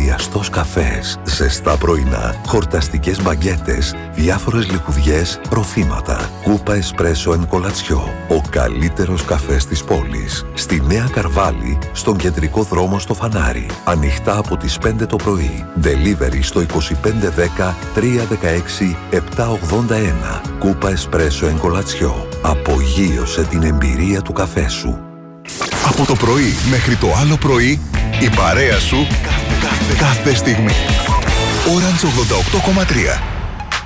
σχεδιαστός καφές, ζεστά πρωινά, χορταστικές μπαγκέτες, διάφορες λιχουδιές, ροφήματα. Κούπα Εσπρέσο εν Κολατσιό. Ο καλύτερος καφές της πόλης. Στη Νέα Καρβάλη, στον κεντρικό δρόμο στο Φανάρι. Ανοιχτά από τις 5 το πρωί. Delivery στο 2510 316 781. Κούπα Εσπρέσο εν Κολατσιό. Απογείωσε την εμπειρία του καφέ σου. Από το πρωί μέχρι το άλλο πρωί, η παρέα σου κάθε στιγμή. Orange 88,3.